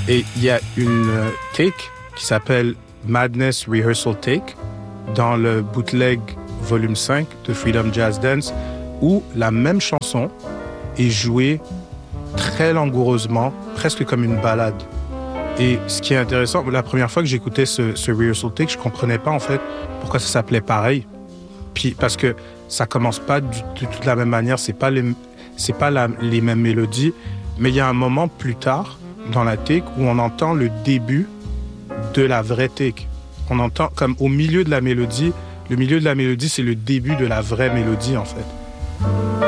Et il y a une take qui s'appelle Madness Rehearsal Take dans le bootleg volume 5 de Freedom Jazz Dance où la même chanson est jouée très langoureusement, presque comme une ballade. Et ce qui est intéressant, la première fois que j'écoutais ce rehearsal take, je comprenais pas en fait pourquoi ça s'appelait pareil. Puis parce que ça commence pas de toute la même manière, c'est pas les mêmes mélodies, mais il y a un moment plus tard dans la take où on entend le début de la vraie take. On entend comme au milieu de la mélodie, le milieu de la mélodie, c'est le début de la vraie mélodie en fait.